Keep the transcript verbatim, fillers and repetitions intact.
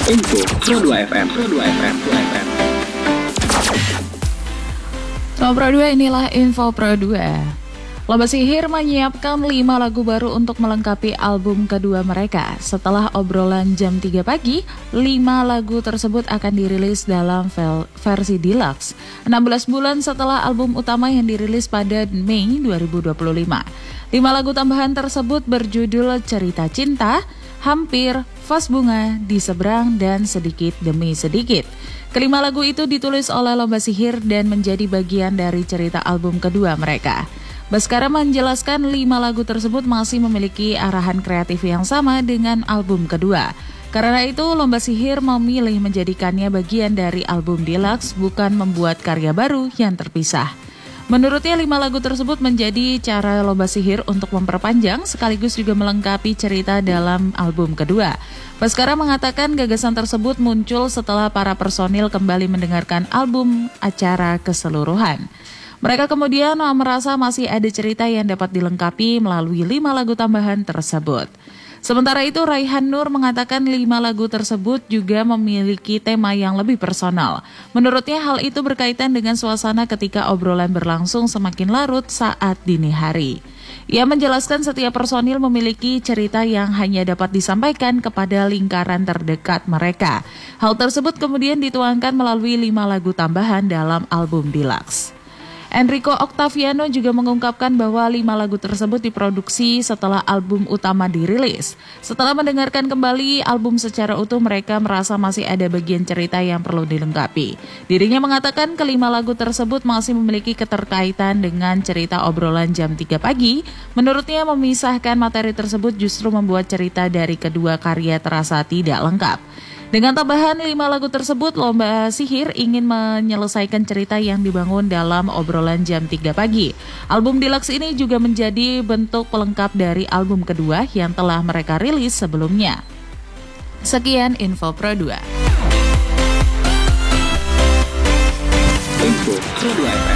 Info Pro dua F M. Pro dua F M. Pro F M. So Pro dua, inilah Info Pro dua. Lomba Sihir menyiapkan lima lagu baru untuk melengkapi album kedua mereka. Setelah obrolan jam tiga pagi, lima lagu tersebut akan dirilis dalam versi deluxe. enam belas bulan setelah album utama yang dirilis pada Mei dua ribu dua puluh lima. Lima lagu tambahan tersebut berjudul Cerita Cinta, Hampir, Vas Bunga, Di Seberang, dan Sedikit Demi Sedikit. Kelima lagu itu ditulis oleh Lomba Sihir dan menjadi bagian dari cerita album kedua mereka. Baskara menjelaskan lima lagu tersebut masih memiliki arahan kreatif yang sama dengan album kedua. Karena itu, Lomba Sihir memilih menjadikannya bagian dari album deluxe, bukan membuat karya baru yang terpisah. Menurutnya, lima lagu tersebut menjadi cara Lomba Sihir untuk memperpanjang sekaligus juga melengkapi cerita dalam album kedua. Baskara mengatakan gagasan tersebut muncul setelah para personil kembali mendengarkan album acara keseluruhan. Mereka kemudian merasa masih ada cerita yang dapat dilengkapi melalui lima lagu tambahan tersebut. Sementara itu, Raihan Nur mengatakan lima lagu tersebut juga memiliki tema yang lebih personal. Menurutnya hal itu berkaitan dengan suasana ketika obrolan berlangsung semakin larut saat dini hari. Ia menjelaskan setiap personil memiliki cerita yang hanya dapat disampaikan kepada lingkaran terdekat mereka. Hal tersebut kemudian dituangkan melalui lima lagu tambahan dalam album deluxe. Enrico Octaviano juga mengungkapkan bahwa lima lagu tersebut diproduksi setelah album utama dirilis. Setelah mendengarkan kembali album secara utuh, mereka merasa masih ada bagian cerita yang perlu dilengkapi. Dirinya mengatakan kelima lagu tersebut masih memiliki keterkaitan dengan cerita obrolan jam tiga pagi. Menurutnya, memisahkan materi tersebut justru membuat cerita dari kedua karya terasa tidak lengkap. Dengan tambahan lima lagu tersebut, Lomba Sihir ingin menyelesaikan cerita yang dibangun dalam obrolan jam tiga pagi. Album deluxe ini juga menjadi bentuk pelengkap dari album kedua yang telah mereka rilis sebelumnya. Sekian Info Pro dua. Info Pro dua F M.